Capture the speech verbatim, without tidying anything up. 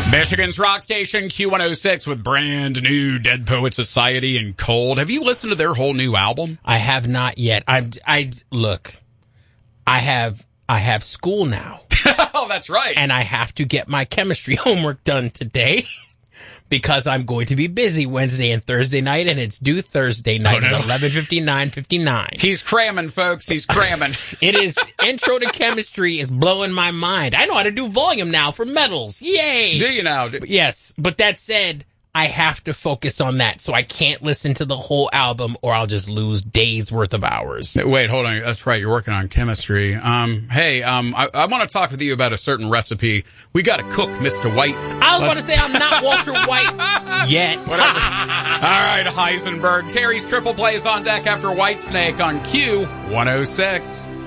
Michigan's rock station Q one oh six with brand new Dead Poet Society and Cold. Have you listened to their whole new album? I have not yet. I I look. I have I have school now. Oh, that's right. And I have to get my chemistry homework done today because I'm going to be busy Wednesday and Thursday night, and it's due Thursday night oh, no. at eleven fifty-nine fifty-nine. He's cramming, folks. He's cramming. It is Intro to Chemistry is blowing my mind. I know how to do volume now for metals. Yay! Do you now? Do- yes, but that said, I have to focus on that, so I can't listen to the whole album or I'll just lose days worth of hours. Wait, hold on. That's right. You're working on chemistry. Um, hey, um, I, I want to talk with you about a certain recipe. We got to cook, Mister White. I was going to say I'm not Walter White yet. Whatever. All right, Heisenberg. Terry's Triple Plays on deck after Whitesnake on Q one oh six.